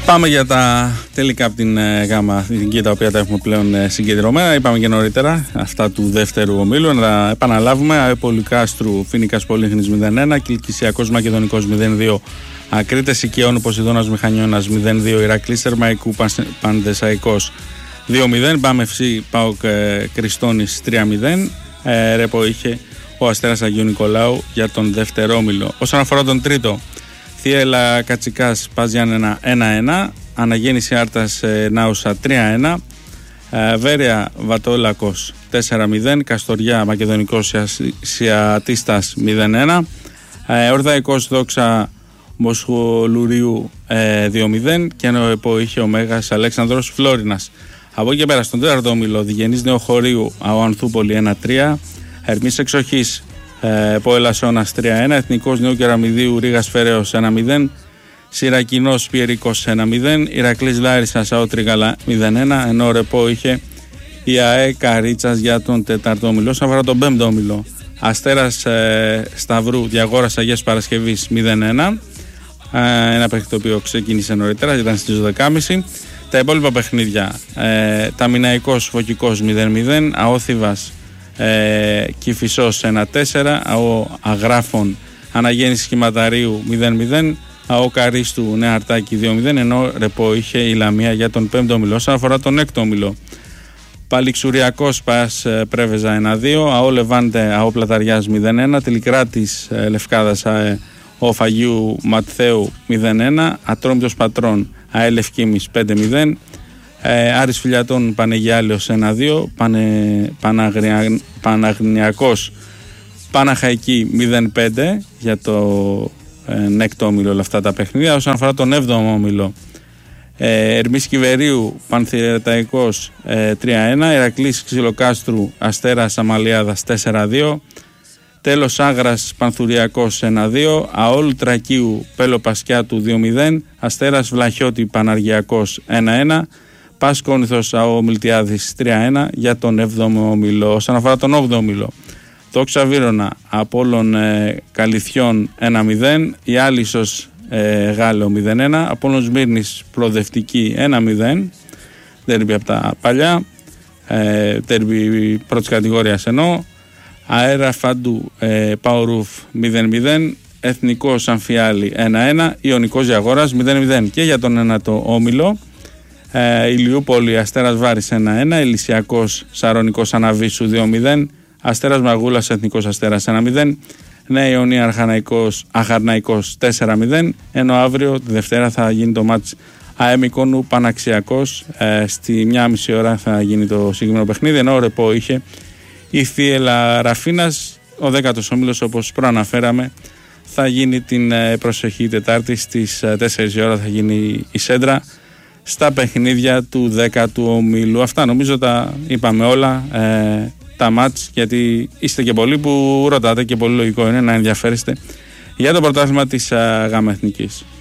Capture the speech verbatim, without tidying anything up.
Πάμε για τα τελικά από την ε, γάμα αθλητική, τα οποία τα έχουμε πλέον ε, συγκεντρωμένα. Είπαμε και νωρίτερα αυτά του δεύτερου ομίλου. Να επαναλάβουμε: ΑΕ Πολυκάστρου Φοίνικας Πολύχνης μηδέν ένα, Κιλκυσιακός Μακεδονικός μηδέν δύο, Ακρίτες Οικειών Ποσειδώνας Μηχανιώνας μηδέν δύο, Ηρακλής Θερμαϊκού Πανδεσσαϊκός δύο μηδέν, Μπαμ Εφ Σι ΠΑΟΚ ε, Κριστόνης τρία μηδέν. Ε, ρεπό είχε ο Αστέρας Αγίου Νικολάου για τον δεύτερο όμιλο. Όσον αφορά τον τρίτο, Θίελα Κατσικάς Πας Γιάννενα ένα ένα, Αναγέννηση Άρτας ε, Νάουσα τρία ένα, ε, Βέρεια Βατόλακος τέσσερα μηδέν, Καστοριά Μακεδονικός Σιατίστας μηδέν ένα, ε, Ορδαϊκός Δόξα Μοσχολουρίου ε, δύο μηδέν και ενώ επό είχε ο Μέγας Αλέξανδρος Φλόρινας. Από εκεί και πέρα στον τέταρτο όμιλο, Διγενής Νεοχωρίου Αοανθούπολη ένα τρία, Ερμής Εξοχής ε, Ποελασσόνας τρία ένα, Εθνικός Νέου Κεραμιδίου Ρήγας Φεραίος ένα μηδέν, Σιρακινός Πιερικός ένα μηδέν, Ηρακλής Λάρισσας ΑΟ Τρίγαλα μηδέν ένα, ενώ ρεπό είχε η ΑΕ Καρίτσας για τον τέταρτο όμιλο. Όσον αφορά τον πέμπτο όμιλο, Αστέρας ε, Σταυρού Διαγόρας Αγίας Παρασκευής μηδέν ένα, ε, ένα παιχνίδι το οποίο ξεκίνησε νωρίτερα, ήταν στις δώδεκα και μισή. Τα υπόλοιπα παιχνίδια, ε, Ταμιναϊκός Φωκικός μηδέν μηδέν, Αόθιβας ε, Κηφισός ένα τέσσερα, ΑΟ Αγράφων Αναγέννηση Χηματαρίου μηδέν μηδέν, ΑΟ Καρίστου Νέα Αρτάκη δύο μηδέν, ενώ ρεπό είχε η Λαμία για τον πέμπτο όμιλο. Όσον αφορά τον έκτο όμιλο, Παλιξουριακός Πας Πρέβεζα ένα δύο, ΑΟ Λεβάντε ΑΟ Πλαταριάς μηδέν ένα, Τηλικράτης ε, Λευκάδας ΑΕ ο Φαγίου Ματθαίου μηδέν ένα, Ατρόμητος Πατρών ΑΕ Λευκήμης πέντε μηδέν, ε, Άρης Φιλιατών Πανεγιάλιος ένα δύο, Πανε, Παναγρια, Παναγνιακός Παναχαϊκή μηδέν πέντε για το ε, έκτο όμιλο όλα αυτά τα παιχνίδια. Όσον αφορά τον έβδομο όμιλο, ε, Ερμής Κιβερίου Πανθηρεταϊκός ε, τρία ένα, Ηρακλής Ξυλοκάστρου Αστέρας Αμαλιάδας τέσσερα δύο, Τέλος Άγρας Πανθουριακός ένα δύο, ΑΟΛ Τρακίου Πέλο Πασκιάτου δύο μηδέν, Αστέρας Βλαχιώτη Παναργιακός ένα ένα, Πας Κόνηθος ΑΟ Μιλτιάδης τρία ένα για τον έβδομο όμιλο. Όσον αφορά τον όγδοο όμιλο, Δόξα Βύρωνα Απόλλων ε, Καλυθιών ένα μηδέν, η Άλυσσος ε, Γάλλο μηδέν ένα, Απόλλων Σμύρνης Προοδευτική ένα μηδέν, τέρμπι από τα παλιά, ε, τέρμπι πρώτης κατηγορίας ενώ, Αέρα Φαντού ε, Παουρούφ μηδέν μηδέν, Εθνικός Αμφιάλη ένα ένα, Ιωνικός Γιαγόρας μηδέν μηδέν. Και για τον ένατο όμιλο, ε, Ηλιούπολη Αστέρας Βάρης ένα ένα, Ηλυσιακός Σαρονικός Αναβίσου δύο μηδέν, Αστέρας Μαγούλας Εθνικός Αστέρας ένα μηδέν, Νέα Ιωνία Αρχαναϊκός Αχαρναϊκός τέσσερα μηδέν, ενώ αύριο τη Δευτέρα θα γίνει το μάτς ΑΕ Μυκόνου Παναξιακός, ε, στη μία μισή ώρα θα γίνει το συγκεκριμένο παιχνίδι, ενώ ρεπό είχε η Θίελα Ραφίνας. Ο δέκατος όμιλος, όπως προαναφέραμε, θα γίνει την προσεχή Τετάρτη στις τέσσερις η ώρα, θα γίνει η σέντρα στα παιχνίδια του δέκατου ομίλου. Αυτά νομίζω τα είπαμε όλα, ε, τα μάτς, γιατί είστε και πολλοί που ρωτάτε και πολύ λογικό είναι να ενδιαφέρεστε για το πρωτάθλημα της ε, ΓΑΜΑ Εθνικής.